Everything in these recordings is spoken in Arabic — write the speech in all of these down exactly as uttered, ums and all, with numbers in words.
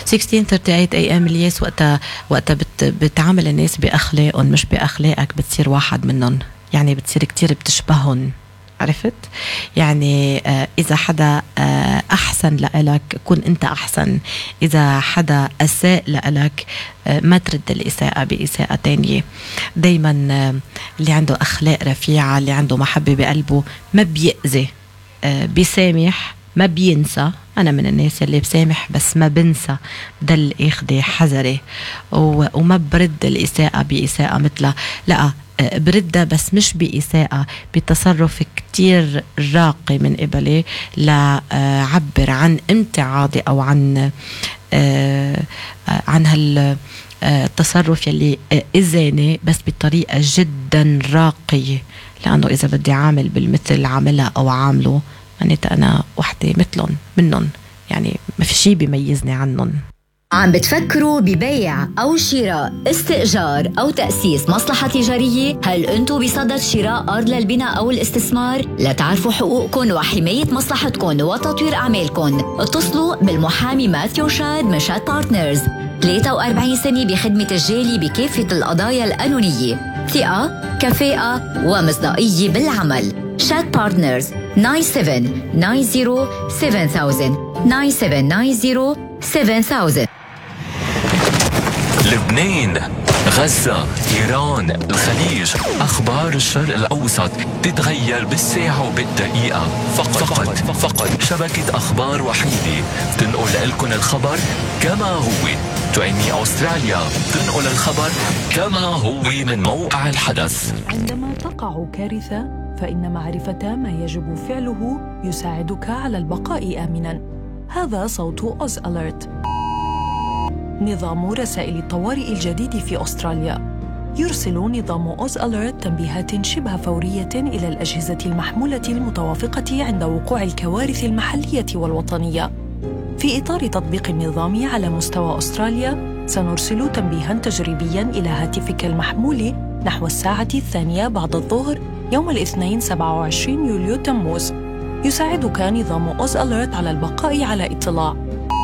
ستة عشر ثلاثة وثلاثين اي ام الياس وقتها وقتها بت بتعامل الناس باخلاقهم مش باخلاقك، بتصير واحد منهم، يعني بتصير كتير بتشبههم. عرفت؟ يعني آه إذا حدا آه أحسن لإلك كن أنت أحسن، إذا حدا أساء لإلك آه ما ترد الإساءة بإساءة تانية. دايما آه اللي عنده أخلاق رفيعة، اللي عنده محبة بقلبه، ما بيأذي، آه بيسامح، ما بينسى. أنا من الناس اللي بسامح بس ما بنسى، بدل إخدي حذري وما برد الإساءة بإساءة مثلها، لا بردها بس مش بإساءة، بتصرف كتير راقي من قبلي لعبر عن امتعاضي أو عن عن هالتصرف يلي إذاني، بس بطريقة جدا راقية، لأنه إذا بدي عامل بالمثل عاملها أو عامله معناتها أنا وحدة مثلهم منهم، يعني ما في شي بيميزني عنهم. عم بتفكروا ببيع أو شراء، استئجار أو تأسيس مصلحة تجارية؟ هل أنتوا بصدد شراء أرض للبناء أو الاستثمار؟ لتعرفوا حقوقكم وحماية مصلحتكم وتطوير أعمالكم، اتصلوا بالمحامي ماثيو شاد من شاد بارتنرز، ثلاثة وأربعين سنة بخدمة الجالي بكافة القضايا القانونية، ثقة، كفاءة ومصداقية بالعمل. شاد بارتنرز تسعة سبعة تسعة صفر سبعة ألف تسعة سبعة تسعة صفر سبعة ألف. لبنان، غزة، إيران، الخليج، أخبار الشرق الأوسط تتغير بالساعة وبالدقيقة. فقط فقط, فقط شبكة أخبار وحيدة تنقل لكم الخبر كما هو. تعني أستراليا تنقل الخبر كما هو من موقع الحدث. عندما تقع كارثة فإن معرفة ما يجب فعله يساعدك على البقاء آمناً. هذا صوت أوز أليرت، نظام رسائل الطوارئ الجديد في أستراليا. يرسل نظام أوز أليرت تنبيهات شبه فورية إلى الأجهزة المحمولة المتوافقة عند وقوع الكوارث المحلية والوطنية. في إطار تطبيق النظام على مستوى أستراليا، سنرسل تنبيهاً تجريبياً إلى هاتفك المحمول نحو الساعة الثانية بعد الظهر يوم الاثنين سبعة وعشرين يوليو تموز. يساعدك نظام أوز أليرت على البقاء على اطلاع.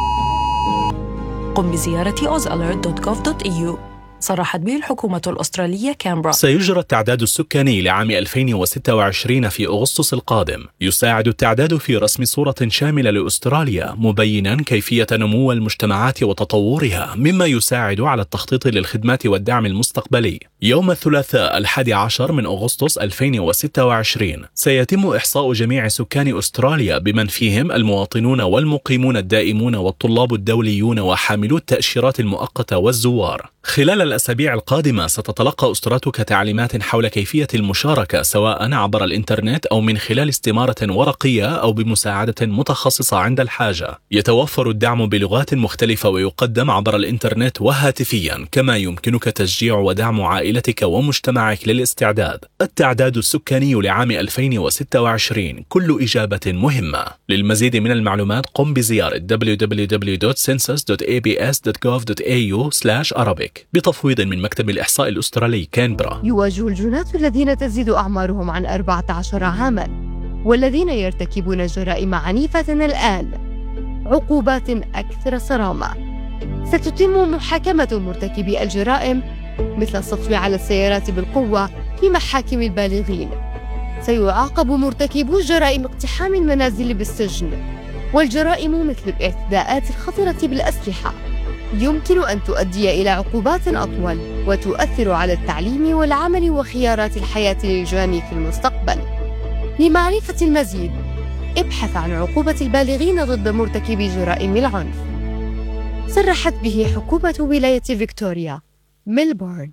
قم بزيارة أوز أليرت دوت جوف دوت إي يو. صرحت به الحكومة الأسترالية كامبرا. سيجرى التعداد السكاني لعام ألفين وستة وعشرين في أغسطس القادم. يساعد التعداد في رسم صورة شاملة لأستراليا، مبينا كيفية نمو المجتمعات وتطورها، مما يساعد على التخطيط للخدمات والدعم المستقبلي. يوم الثلاثاء الحادي عشر من أغسطس ألفين وستة وعشرين سيتم إحصاء جميع سكان أستراليا، بمن فيهم المواطنون والمقيمون الدائمون والطلاب الدوليون وحاملو التأشيرات المؤقتة والزوار. خلال الأسابيع القادمة ستتلقى أسرتك تعليمات حول كيفية المشاركة، سواء عبر الإنترنت أو من خلال استمارة ورقية أو بمساعدة متخصصة عند الحاجة. يتوفر الدعم بلغات مختلفة ويقدم عبر الإنترنت وهاتفيا، كما يمكنك تشجيع ودعم عائلتك ومجتمعك للاستعداد. التعداد السكاني لعام ألفين وستة وعشرين، كل إجابة مهمة. للمزيد من المعلومات قم بزيارة دبليو دبليو دبليو دوت سنسس دوت إيه بي إس دوت جوف دوت إيه يو سلاش أرابيك بتفويض من مكتب الإحصاء الأسترالي كانبرا. يواجه الجناة الذين تزيد أعمارهم عن أربعة عشر عاماً والذين يرتكبون جرائم عنيفة الآن عقوبات أكثر صرامة. ستتم محاكمة مرتكبي الجرائم مثل السطو على السيارات بالقوة في محاكم البالغين. سيعاقب مرتكبو جرائم اقتحام المنازل بالسجن، والجرائم مثل الاعتداءات الخطرة بالأسلحة يمكن أن تؤدي إلى عقوبات أطول وتؤثر على التعليم والعمل وخيارات الحياة للجاني في المستقبل. لمعرفة المزيد ابحث عن عقوبة البالغين ضد مرتكبي جرائم العنف. صرحت به حكومة ولاية فيكتوريا ميلبورن.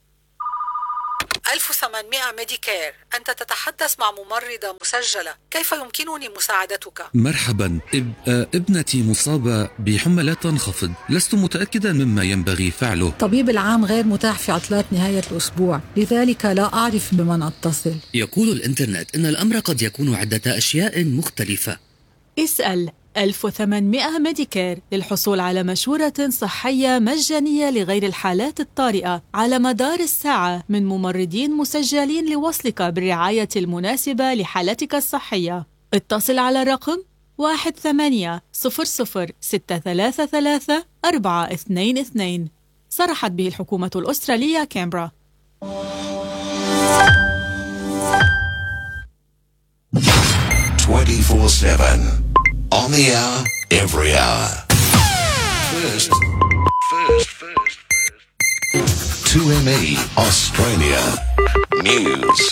ألف وثمانمائة ميديكير، أنت تتحدث مع ممرضة مسجلة، كيف يمكنني مساعدتك؟ مرحبا، إب... ابنتي مصابة بحمى لا تنخفض، لست متأكدا مما ينبغي فعله. طبيب العام غير متاح في عطلات نهاية الأسبوع، لذلك لا أعرف بمن أتصل. يقول الإنترنت إن الأمر قد يكون عدة أشياء مختلفة. اسأل ألف وثمانمائة ميديكير للحصول على مشورة صحية مجانية لغير الحالات الطارئة على مدار الساعة من ممرضين مسجلين لوصلك بالرعاية المناسبة لحالتك الصحية. اتصل على الرقم واحد ثمانية صفر صفر ستة ثلاثة ثلاثة أربعة اثنين اثنين. صرحت به الحكومة الأسترالية كامبرا. twenty-four seven on the hour, every hour. First, first, first, first. two M E Australia News.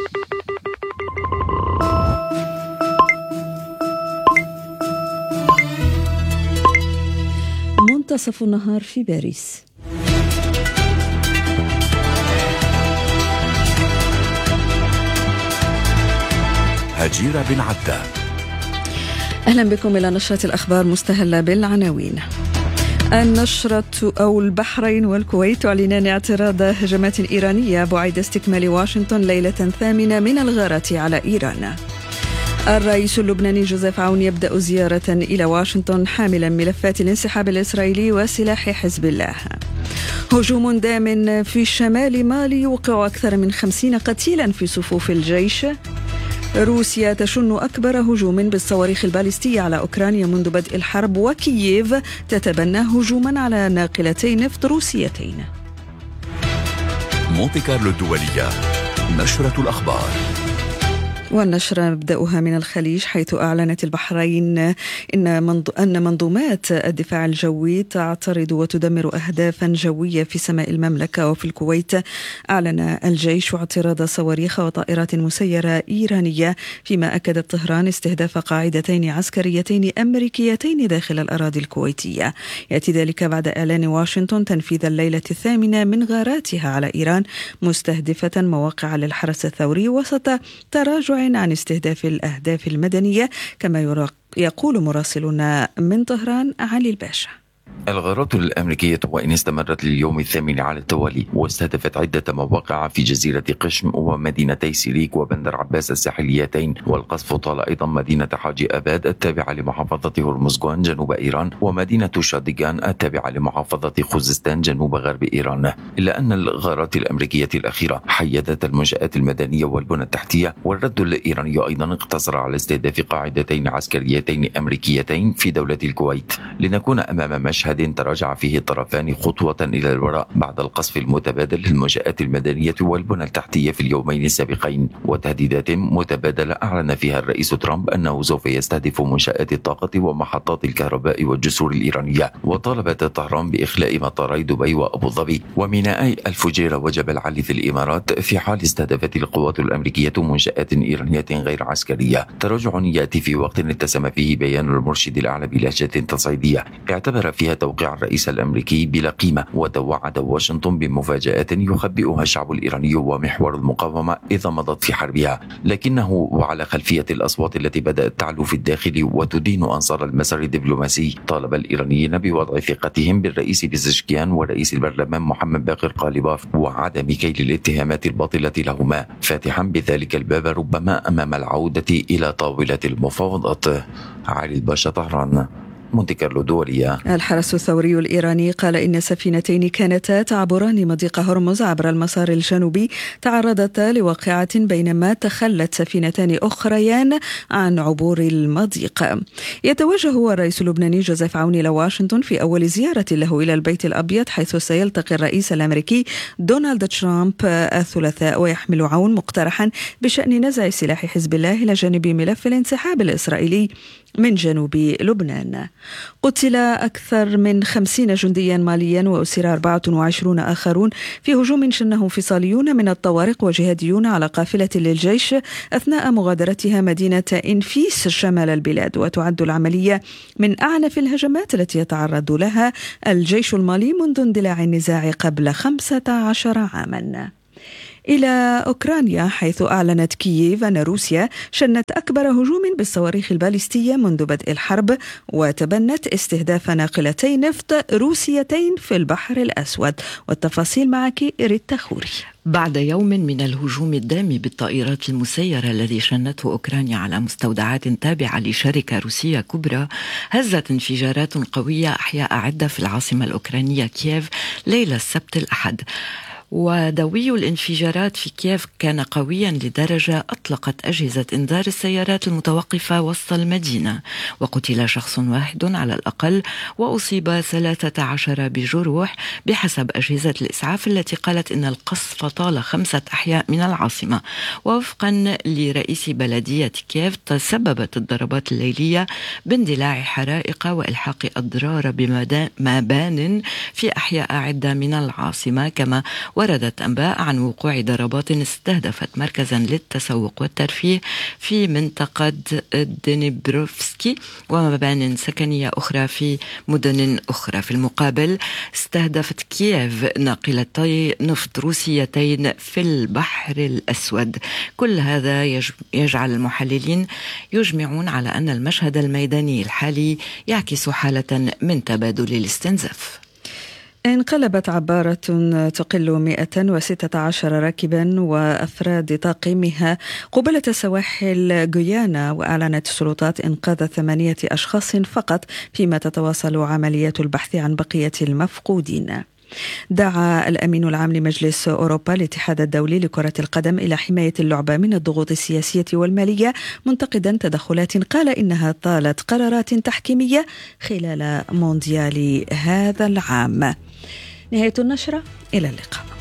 منتصف النهار في باريس. هجيرة بن عبدة. أهلا بكم إلى نشرة الأخبار مستهلة بالعناوين. النشرة أو البحرين والكويت تعلنان اعتراض هجمات إيرانية بعد استكمال واشنطن ليلة ثامنة من الغارات على إيران. الرئيس اللبناني جوزيف عون يبدأ زيارة إلى واشنطن حاملا ملفات الانسحاب الإسرائيلي وسلاح حزب الله. هجوم دام في شمال مالي يوقع أكثر من خمسين قتيلا في صفوف الجيش. روسيا تشن أكبر هجوم بالصواريخ الباليستية على أوكرانيا منذ بدء الحرب، وكييف تتبنى هجوما على ناقلتي نفط روسيتين. مونتي كارلو الدولية، نشرة الأخبار. والنشرة نبدأها من الخليج، حيث أعلنت البحرين إن أن منظومات الدفاع الجوي تعترض وتدمر أهدافا جوية في سماء المملكة. وفي الكويت أعلن الجيش اعتراض صواريخ وطائرات مسيرة إيرانية، فيما أكدت طهران استهداف قاعدتين عسكريتين أمريكيتين داخل الأراضي الكويتية. يأتي ذلك بعد إعلان واشنطن تنفيذ الليلة الثامنة من غاراتها على إيران، مستهدفة مواقع للحرس الثوري وسط تراجع عن استهداف الأهداف المدنية، كما يقول مراسلنا من طهران علي الباشا. الغارات الأمريكية وإن استمرت لليوم الثامن على التوالي، واستهدفت عدة مواقع في جزيرة قشم ومدينتي سيريك وبندر عباس الساحليتين، والقصف طال أيضا مدينة حاجي أباد التابعة لمحافظة هرمزغان جنوب إيران، ومدينة شاديغان التابعة لمحافظة خوزستان جنوب غرب إيران. إلا أن الغارات الأمريكية الأخيرة حيدت المنشآت المدنية والبنى التحتية، والرد الإيراني أيضا اقتصر على استهداف قاعدتين عسكريتين أمريكيتين في دولة الكويت، لنكون أمام مشهد تراجع فيه الطرفان خطوة إلى الوراء بعد القصف المتبادل للمنشآت المدنية والبنى التحتية في اليومين السابقين، وتهديدات متبادلة أعلن فيها الرئيس ترامب أنه سوف يستهدف منشآت الطاقة ومحطات الكهرباء والجسور الإيرانية. وطالبت طهران بإخلاء مطاري دبي وأبو ظبي ومينائي الفجيرة وجبل علي في الإمارات في حال استهدفت القوات الأمريكية منشآت إيرانية غير عسكرية. تراجع يأتي في وقت اتسم فيه بيان المرشد الأعلى بلهجة تصعيدية اعتبر فيها توقيع الرئيس الأمريكي بلا قيمة، وتوعد واشنطن بمفاجآت يخبئها الشعب الإيراني ومحور المقاومة إذا مضت في حربها. لكنه وعلى خلفية الأصوات التي بدأت تعلو في الداخل وتدين أنصار المسار الدبلوماسي، طالب الإيرانيين بوضع ثقتهم بالرئيس بزشكيان ورئيس البرلمان محمد باقر قالباف وعدم كيل الاتهامات الباطلة لهما، فاتحا بذلك الباب ربما أمام العودة إلى طاولة المفاوضات. علي الباشا، طهران، مونتي كارلو دولية. الحرس الثوري الإيراني قال إن سفينتين كانتا تعبران مضيق هرمز عبر المسار الجنوبي تعرضتا لواقعة، بينما تخلت سفينتان أخريان عن عبور المضيق. يتوجه الرئيس اللبناني جوزيف عون إلى واشنطن في أول زيارة له إلى البيت الأبيض، حيث سيلتقي الرئيس الأمريكي دونالد ترامب الثلاثاء. ويحمل عون مقترحا بشأن نزع سلاح حزب الله إلى جانب ملف الانسحاب الإسرائيلي من جنوب لبنان. قتل أكثر من خمسين جنديا ماليا وأسر أربعة وعشرين آخرون في هجوم شنه انفصاليون من الطوارق وجهاديون على قافلة للجيش أثناء مغادرتها مدينة إنفيس شمال البلاد. وتعد العملية من أعنف الهجمات التي يتعرض لها الجيش المالي منذ اندلاع النزاع قبل خمسة عشر عاما. إلى أوكرانيا، حيث أعلنت كييف أن روسيا شنت أكبر هجوم بالصواريخ الباليستية منذ بدء الحرب، وتبنت استهداف ناقلتي نفط روسيتين في البحر الأسود. والتفاصيل معك ريتا خوري. بعد يوم من الهجوم الدامي بالطائرات المسيرة الذي شنته أوكرانيا على مستودعات تابعة لشركة روسية كبرى، هزت انفجارات قوية أحياء عدة في العاصمة الأوكرانية كييف ليلة السبت الأحد. ودوي الانفجارات في كييف كان قويا لدرجة أطلقت أجهزة إنذار السيارات المتوقفة وسط المدينة، وقتل شخص واحد على الأقل وأصيب ثلاثة عشر بجروح بحسب أجهزة الإسعاف التي قالت إن القصف طال خمسة أحياء من العاصمة. ووفقا لرئيس بلدية كييف تسببت الضربات الليلية باندلاع حرائق وإلحاق أضرار بمبان في أحياء عدة من العاصمة. كما وردت أنباء عن وقوع ضربات استهدفت مركزا للتسوق والترفيه في منطقة دنيبروفسكي ومبان سكنية أخرى في مدن أخرى. في المقابل استهدفت كييف ناقلتي نفط روسيتين في البحر الأسود. كل هذا يجعل المحللين يجمعون على أن المشهد الميداني الحالي يعكس حالة من تبادل الاستنزاف. انقلبت عبارة تقل مئة وستة عشر راكبا وأفراد طاقمها قبلة سواحل غيانا، وأعلنت السلطات إنقاذ ثمانية أشخاص فقط فيما تتواصل عمليات البحث عن بقية المفقودين. دعا الأمين العام لمجلس أوروبا الاتحاد الدولي لكرة القدم إلى حماية اللعبة من الضغوط السياسية والمالية، منتقدا تدخلات قال إنها طالت قرارات تحكيمية خلال مونديال هذا العام. نهاية النشرة، إلى اللقاء.